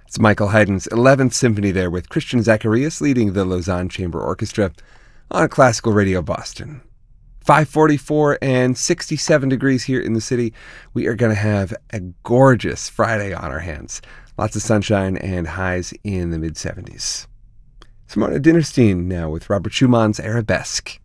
It's Michael Haydn's 11th Symphony there with Christian Zacharias leading the Lausanne Chamber Orchestra on Classical Radio Boston. 5:44 and 67 degrees here in the city. We are going to have a gorgeous Friday on our hands. Lots of sunshine and highs in the mid-70s. Simona Dinnerstein now with Robert Schumann's Arabesque.